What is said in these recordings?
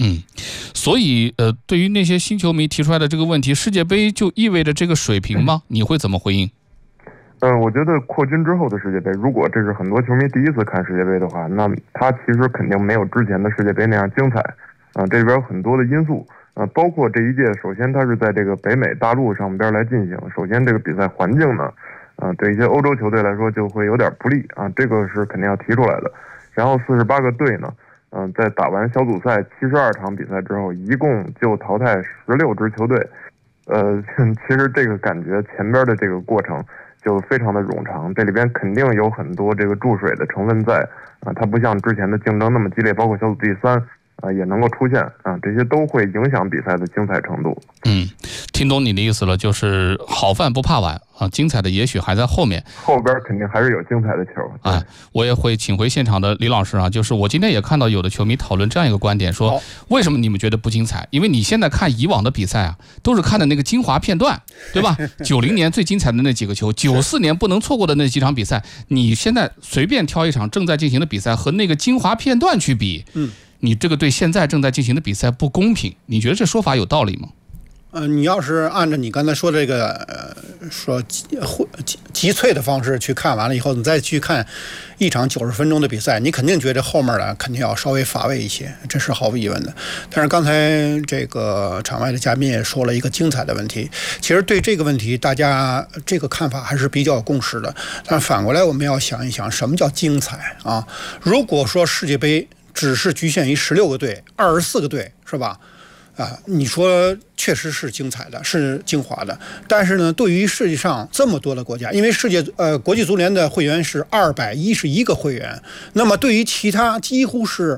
所以对于那些新球迷提出来的这个问题，世界杯就意味着这个水平吗？你会怎么回应？ 我觉得扩军之后的世界杯，如果这是很多球迷第一次看世界杯的话，那它其实肯定没有之前的世界杯那样精彩。这里边有很多的因素，包括这一届，首先它是在这个北美大陆上边来进行，首先这个比赛环境呢，对一些欧洲球队来说就会有点不利啊，这个是肯定要提出来的。然后48个队呢，在打完小组赛72场比赛之后，一共就淘汰16支球队。其实这个感觉前边的这个过程就非常的冗长，这里边肯定有很多这个注水的成分在啊，它不像之前的竞争那么激烈，包括小组第3也能够出现啊，这些都会影响比赛的精彩程度。 听懂你的意思了，就是好饭不怕晚啊，精彩的也许还在后面， 后边肯定还是有精彩的球。 我也会请回现场的李老师啊，就是我今天也看到有的球迷讨论这样一个观点，说为什么你们觉得不精彩？因为你现在看以往的比赛啊，都是看的那个精华片段，对吧？90年最精彩的那几个球，94年不能错过的那几场比赛，你现在随便挑一场正在进行的比赛和那个精华片段去比，你这个对现在正在进行的比赛不公平，你觉得这说法有道理吗？ 你要是按照你刚才说这个说集萃的方式去看完了以后，你再去看一场90分钟的比赛，你肯定觉得后面的肯定要稍微乏味一些，这是毫无疑问的。但是刚才这个场外的嘉宾也说了一个精彩的问题，其实对这个问题大家这个看法还是比较有共识的。但反过来我们要想一想，什么叫精彩啊？如果说世界杯只是局限于16个队、24个队，是吧？你说确实是精彩的，是精华的，但是呢，对于世界上这么多的国家，因为国际足联的会员是211个会员，那么对于其他几乎是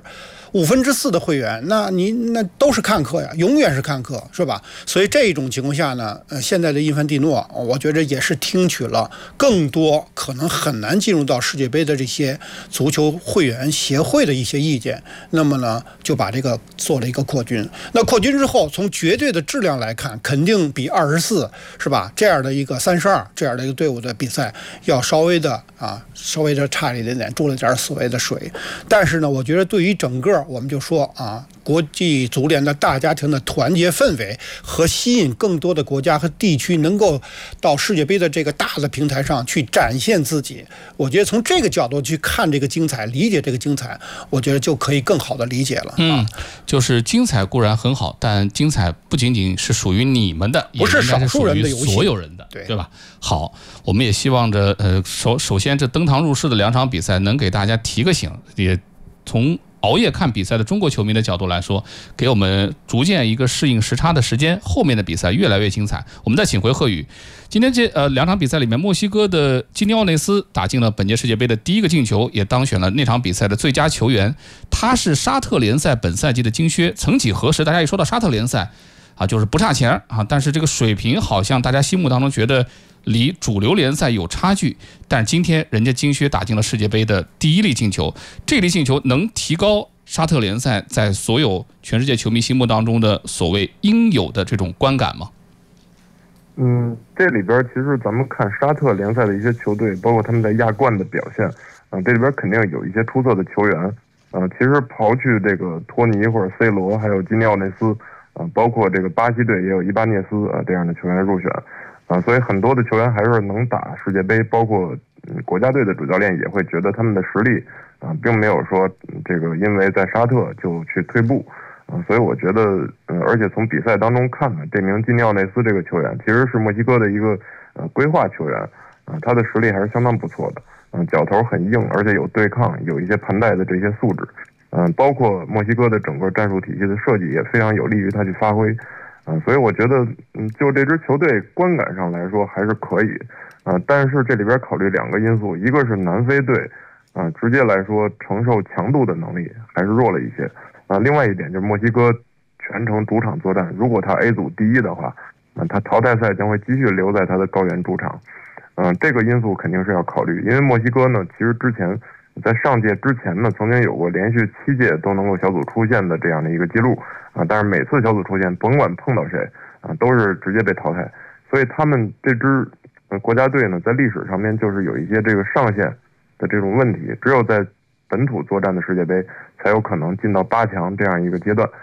4/5的会员，那都是看客呀，永远是看客，是吧？所以这种情况下呢，现在的伊凡蒂诺，我觉得也是听取了更多可能很难进入到世界杯的这些足球会员协会的一些意见，那么呢，就把这个做了一个扩军。那扩军之后，从绝对的质量来看，肯定比24是吧？这样的一个32这样的一个队伍的比赛要稍微的差了一点点，注了点所谓的水。但是呢，我觉得对于整个我们就说国际足联的大家庭的团结氛围和吸引更多的国家和地区能够到世界杯的这个大的平台上去展现自己，我觉得从这个角度去看这个精彩，理解这个精彩，我觉得就可以更好的理解了。 就是精彩固然很好，但精彩不仅仅是属于你们的， 不是少数人的游戏， 所有人的，对吧？好，我们也希望着首先这登堂入室的2场比赛能给大家提个醒，也从熬夜看比赛的中国球迷的角度来说，给我们逐渐一个适应时差的时间，后面的比赛越来越精彩。我们再请回贺宇，今天这2场比赛里面，墨西哥的基尼奥内斯打进了本届世界杯的第1个进球，也当选了那场比赛的最佳球员。他是沙特联赛本赛季的金靴，曾几何时，大家一说到沙特联赛就是不差钱但是这个水平好像大家心目当中觉得离主流联赛有差距，但今天人家金靴打进了世界杯的第1粒进球，这粒进球能提高沙特联赛在所有全世界球迷心目当中的所谓应有的这种观感吗？ 这里边其实咱们看沙特联赛的一些球队，包括他们在亚冠的表现，这里边肯定有一些出色的球员，其实刨去这个托尼或者 C 罗，还有基尼奥内斯，包括这个巴西队也有伊巴涅斯这样的球员入选。所以很多的球员还是能打世界杯，包括国家队的主教练也会觉得他们的实力并没有说这个因为在沙特就去退步所以我觉得而且从比赛当中看呢，这名基尼奥内斯这个球员其实是墨西哥的一个规划球员他的实力还是相当不错的脚头很硬，而且有对抗，有一些盘带的这些素质包括墨西哥的整个战术体系的设计也非常有利于他去发挥所以我觉得就这支球队观感上来说还是可以但是这里边考虑2个因素，一个是南非队直接来说承受强度的能力还是弱了一些另外一点就是墨西哥全程主场作战，如果他 A 组第1的话他淘汰赛将会继续留在他的高原主场这个因素肯定是要考虑，因为墨西哥呢其实之前在上届之前呢曾经有过连续7届都能够小组出线的这样的一个记录但是每次小组出线甭管碰到谁都是直接被淘汰，所以他们这支国家队呢在历史上面就是有一些这个上限的这种问题，只有在本土作战的世界杯才有可能进到8强这样一个阶段